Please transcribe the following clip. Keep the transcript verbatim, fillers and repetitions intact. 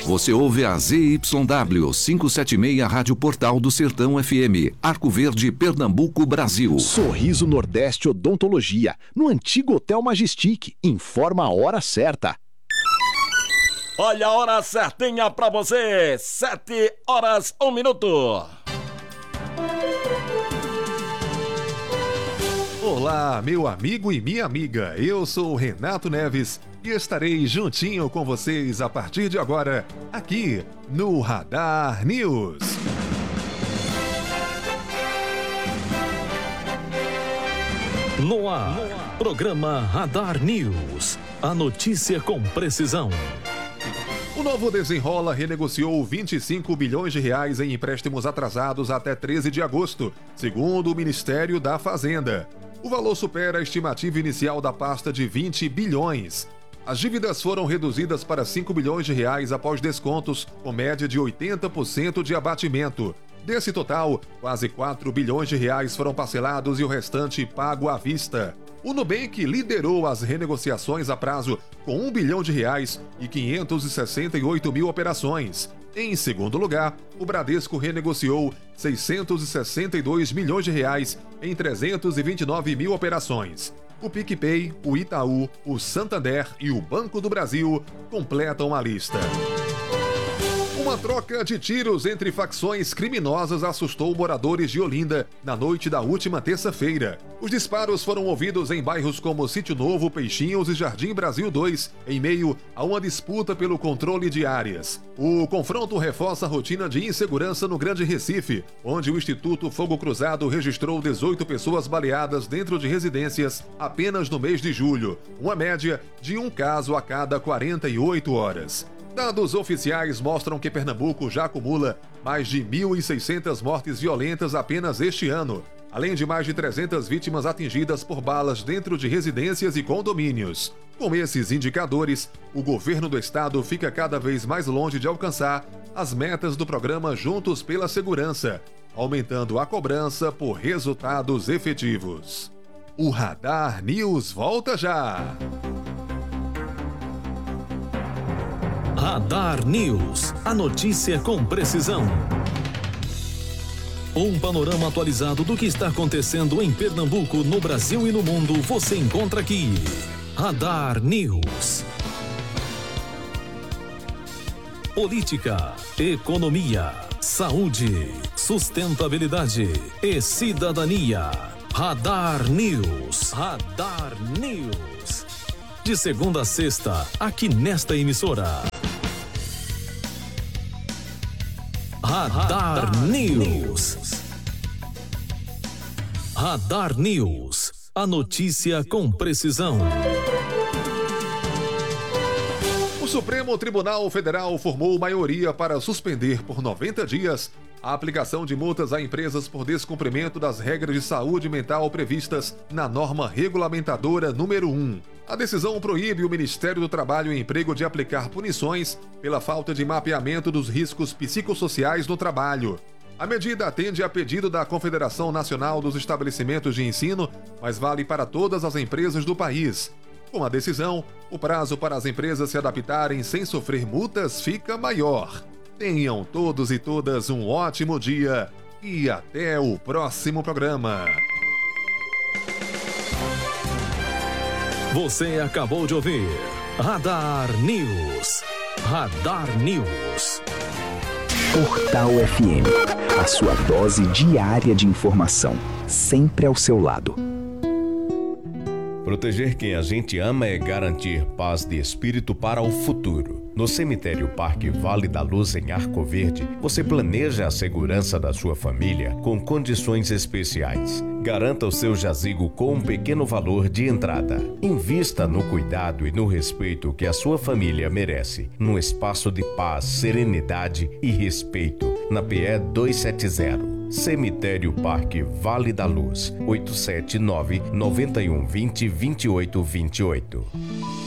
Você ouve a Z Y W quinhentos e setenta e seis Rádio Portal do Sertão F M, Arco Verde, Pernambuco, Brasil. Sorriso Nordeste Odontologia, no antigo Hotel Majestic. Informa a hora certa. Olha a hora certinha pra você, sete horas, um minuto. Olá, meu amigo e minha amiga, eu sou o Renato Neves e estarei juntinho com vocês a partir de agora, aqui no Radar News. No ar, programa Radar News, a notícia com precisão. O Novo Desenrola renegociou vinte e cinco bilhões de reais em empréstimos atrasados até treze de agosto, segundo o Ministério da Fazenda. O valor supera a estimativa inicial da pasta de vinte bilhões. As dívidas foram reduzidas para cinco bilhões de reais após descontos, com média de oitenta por cento de abatimento. Desse total, quase quatro bilhões de reais foram parcelados e o restante pago à vista. O Nubank liderou as renegociações a prazo com um bilhão de reais e quinhentos e sessenta e oito mil operações. Em segundo lugar, o Bradesco renegociou seiscentos e sessenta e dois milhões de reais em trezentos e vinte e nove mil operações. O PicPay, o Itaú, o Santander e o Banco do Brasil completam a lista. Uma troca de tiros entre facções criminosas assustou moradores de Olinda na noite da última terça-feira. Os disparos foram ouvidos em bairros como Sítio Novo, Peixinhos e Jardim Brasil dois, em meio a uma disputa pelo controle de áreas. O confronto reforça a rotina de insegurança no Grande Recife, onde o Instituto Fogo Cruzado registrou dezoito pessoas baleadas dentro de residências apenas no mês de julho, uma média de um caso a cada quarenta e oito horas. Dados oficiais mostram que Pernambuco já acumula mais de mil e seiscentas mortes violentas apenas este ano, além de mais de trezentas vítimas atingidas por balas dentro de residências e condomínios. Com esses indicadores, o governo do estado fica cada vez mais longe de alcançar as metas do programa Juntos pela Segurança, aumentando a cobrança por resultados efetivos. O Radar News volta já! Radar News, a notícia com precisão. Um panorama atualizado do que está acontecendo em Pernambuco, no Brasil e no mundo, você encontra aqui. Radar News. Política, economia, saúde, sustentabilidade e cidadania. Radar News. Radar News. De segunda a sexta, aqui nesta emissora. Radar News. Radar News. A notícia com precisão. O Supremo Tribunal Federal formou maioria para suspender por noventa dias a aplicação de multas a empresas por descumprimento das regras de saúde mental previstas na norma regulamentadora número um. A decisão proíbe o Ministério do Trabalho e Emprego de aplicar punições pela falta de mapeamento dos riscos psicossociais no trabalho. A medida atende a pedido da Confederação Nacional dos Estabelecimentos de Ensino, mas vale para todas as empresas do país. Com a decisão, o prazo para as empresas se adaptarem sem sofrer multas fica maior. Tenham todos e todas um ótimo dia e até o próximo programa. Você acabou de ouvir Radar News. Radar News. Portal F M, a sua dose diária de informação, sempre ao seu lado. Proteger quem a gente ama é garantir paz de espírito para o futuro. No Cemitério Parque Vale da Luz, em Arco Verde, você planeja a segurança da sua família com condições especiais. Garanta o seu jazigo com um pequeno valor de entrada. Invista no cuidado e no respeito que a sua família merece, num espaço de paz, serenidade e respeito, na P E duzentos e setenta. Cemitério Parque Vale da Luz, oito sete nove, nove um dois zero, dois oito dois oito.